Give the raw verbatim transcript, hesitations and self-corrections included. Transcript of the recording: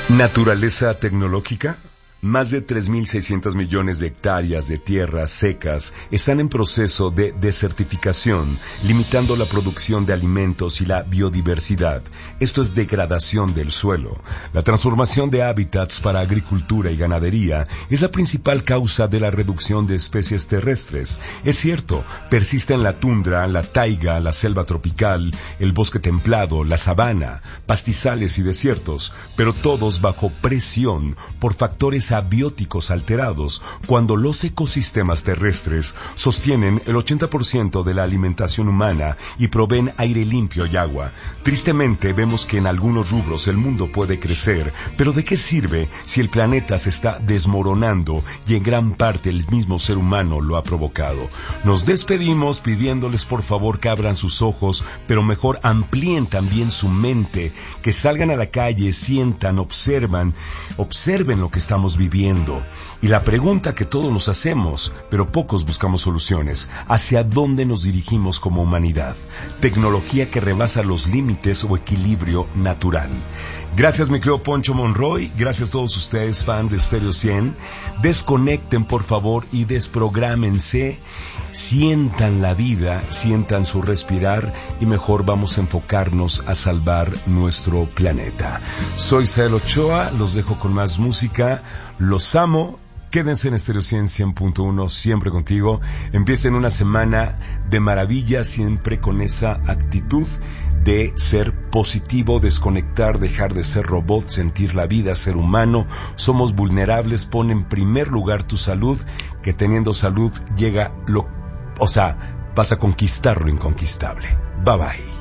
Naturaleza tecnológica. Más de tres mil seiscientos millones de hectáreas de tierras secas están en proceso de desertificación, limitando la producción de alimentos y la biodiversidad. Esto es degradación del suelo. La transformación de hábitats para agricultura y ganadería es la principal causa de la reducción de especies terrestres. Es cierto, persisten la tundra, la taiga, la selva tropical, el bosque templado, la sabana, pastizales y desiertos, pero todos bajo presión por factores abióticos alterados, cuando los ecosistemas terrestres sostienen el ochenta por ciento de la alimentación humana y proveen aire limpio y agua. Tristemente vemos que en algunos rubros el mundo puede crecer, pero ¿de qué sirve si el planeta se está desmoronando y en gran parte el mismo ser humano lo ha provocado? Nos despedimos pidiéndoles por favor que abran sus ojos, pero mejor amplíen también su mente, que salgan a la calle, sientan, observan, observen lo que estamos viviendo. Y la pregunta que todos nos hacemos, pero pocos buscamos soluciones: ¿hacia dónde nos dirigimos como humanidad? Tecnología que rebasa los límites o equilibrio natural. Gracias, mi querido Poncho Monroy. Gracias a todos ustedes, fans de Stereo cien. Desconecten, por favor, y desprográmense. Sientan la vida, sientan su respirar, y mejor vamos a enfocarnos a salvar nuestro planeta. Soy Sael Ochoa, los dejo con más música. Los amo. Quédense en Stereo cien, cien punto uno, siempre contigo. Empiecen una semana de maravilla, siempre con esa actitud de ser positivo, desconectar, dejar de ser robot, sentir la vida, ser humano. Somos vulnerables, pon en primer lugar tu salud, que teniendo salud llega lo, o sea, vas a conquistar lo inconquistable. Bye bye.